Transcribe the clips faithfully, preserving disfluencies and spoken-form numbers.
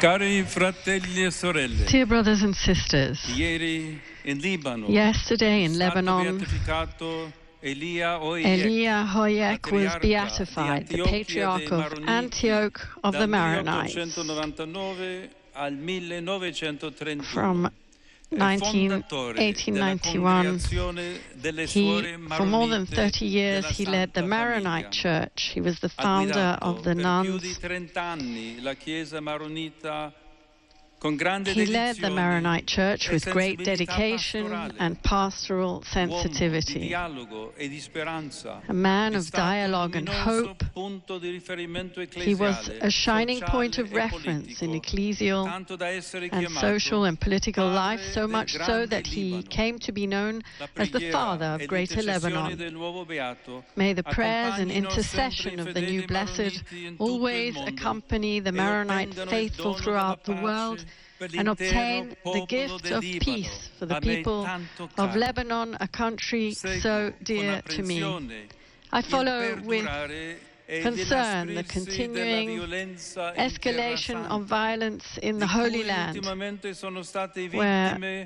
Cari fratelli e sorelle, Dear brothers and sisters, ieri in Libano, yesterday in Lebanon, Elia Elia Hoyek was beatified, the patriarch of Antioch of the Maronites. From eighteen ninety-one, he, for more than thirty years, he led the Maronite Church. He was the founder of the nuns. He led the Maronite Church with great dedication and pastoral sensitivity. A man of dialogue and hope, he was a shining point of reference in ecclesial and social and political life, so much so that he came to be known as the father of Greater Lebanon. May the prayers and intercession of the new blessed always accompany the Maronite faithful throughout the world, and obtain the gift of peace for the people of Lebanon, a country so dear to me. I follow with concern the continuing escalation of violence in the Holy Land, where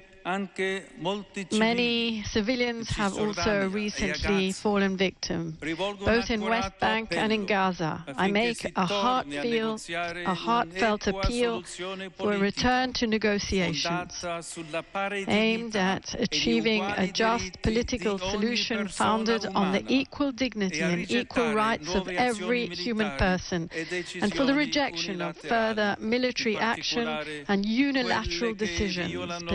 many civilians have also recently fallen victim, both in West Bank and in Gaza. I make a heartfelt, a heartfelt appeal for a return to negotiations aimed at achieving a just political solution founded on the equal dignity and equal rights of every human person, and for the rejection of further military action and unilateral decisions,